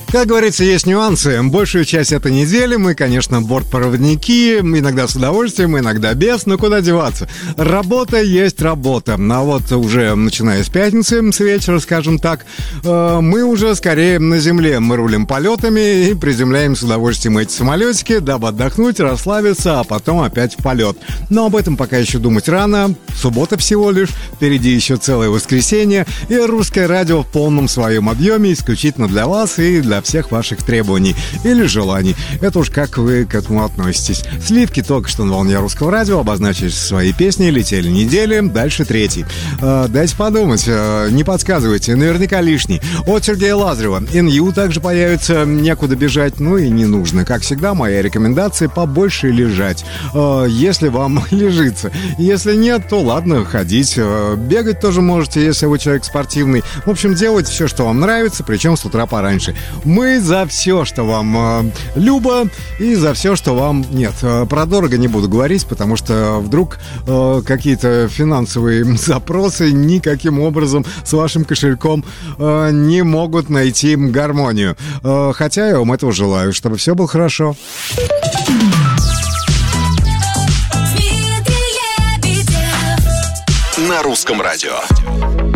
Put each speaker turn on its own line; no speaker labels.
Как говорится, есть нюансы. Большую часть этой недели мы, конечно, бортпроводники, иногда с удовольствием, иногда без, но куда деваться? Работа есть работа. А вот уже начиная с пятницы, с вечера, скажем так, мы уже скорее на земле. Мы рулим полетами и приземляем с удовольствием эти самолетики, дабы отдохнуть, расслабиться, а потом опять в полет. Но об этом пока еще думать рано. Суббота всего лишь, впереди еще целое воскресенье, и русское радио в полном своем объеме, исключительно для вас и для всех ваших требований или желаний. Это уж как вы к этому относитесь. Сливки только что на волне русского радио обозначили свои песни, летели недели, дальше третий. Дайте подумать, не подсказывайте, наверняка лишний. От Сергея Лазарева. НЮ также появится, некуда бежать, ну и не нужно. Как всегда, моя рекомендация: побольше лежать, если вам лежится. Если нет, то ладно, ходить. Бегать тоже можете, если вы человек спортивный. В общем, делайте все, что вам нравится, причем с утра пораньше. Мы за все, что вам любо, и за все, что вам нет. Про дорого не буду говорить, потому что вдруг какие-то финансовые запросы никаким образом с вашим кошельком не могут найти гармонию. Хотя я вам этого желаю, чтобы все было хорошо.
На русском радио.